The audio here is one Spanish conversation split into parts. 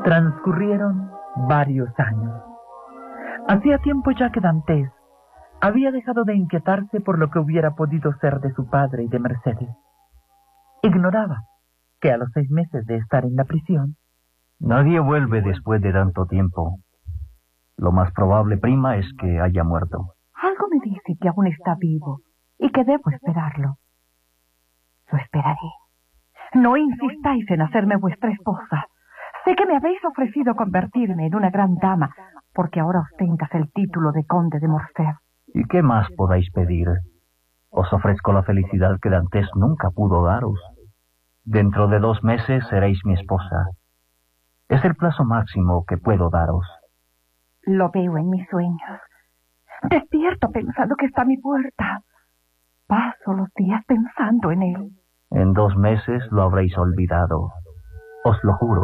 Transcurrieron varios años. Hacía tiempo ya que Dantes había dejado de inquietarse por lo que hubiera podido ser de su padre y de Mercedes. Ignoraba que a los 6 meses de estar en la prisión... Nadie vuelve después de tanto tiempo. Lo más probable, prima, es que haya muerto. Algo me dice que aún está vivo y que debo esperarlo. Lo esperaré. No insistáis en hacerme vuestra esposa. Sé que me habéis ofrecido convertirme en una gran dama, porque ahora ostentas el título de conde de Morcerf. ¿Y qué más podáis pedir? Os ofrezco la felicidad que Dantes nunca pudo daros. Dentro de 2 meses seréis mi esposa. Es el plazo máximo que puedo daros. Lo veo en mis sueños. Despierto pensando que está a mi puerta. Paso los días pensando en él. En 2 meses lo habréis olvidado. Os lo juro.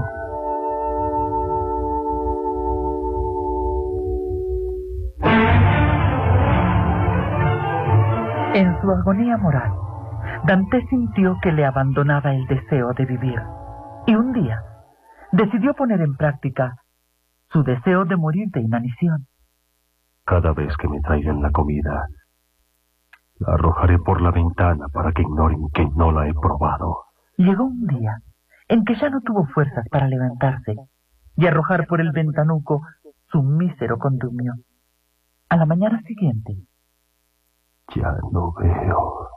En su agonía moral, Dantes sintió que le abandonaba el deseo de vivir. Y un día decidió poner en práctica su deseo de morir de inanición. Cada vez que me traigan la comida, la arrojaré por la ventana para que ignoren que no la he probado. Llegó un día en que ya no tuvo fuerzas para levantarse y arrojar por el ventanuco su mísero condumio. A la mañana siguiente... Ya no veo.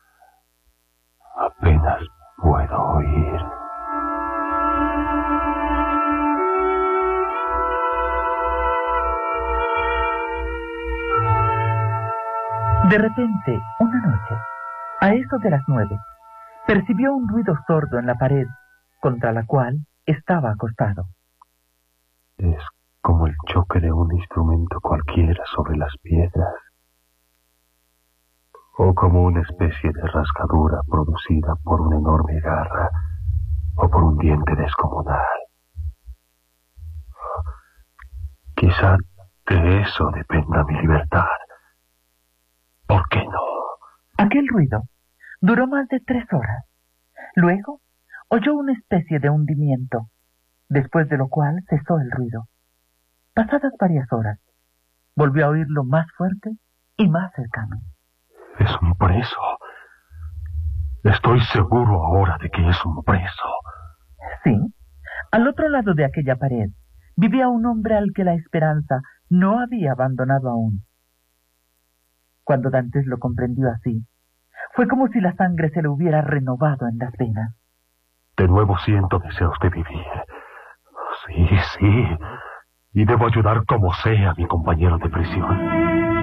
Apenas puedo oír. De repente, una noche, a eso de las 9, percibió un ruido sordo en la pared, contra la cual estaba acostado. Es como el choque de un instrumento cualquiera sobre las piedras, o como una especie de rasgadura producida por una enorme garra, o por un diente descomunal. Quizá de eso dependa mi libertad. ¿Por qué no? Aquel ruido duró más de 3 horas. Luego oyó una especie de hundimiento, después de lo cual cesó el ruido. Pasadas varias horas, volvió a oírlo más fuerte y más cercano. Es un preso. Estoy seguro ahora de que es un preso. Sí, al otro lado de aquella pared vivía un hombre al que la esperanza no había abandonado aún. Cuando Dantes lo comprendió así, fue como si la sangre se le hubiera renovado en las venas. De nuevo siento deseos de vivir. Sí, sí. Y debo ayudar como sea a mi compañero de prisión.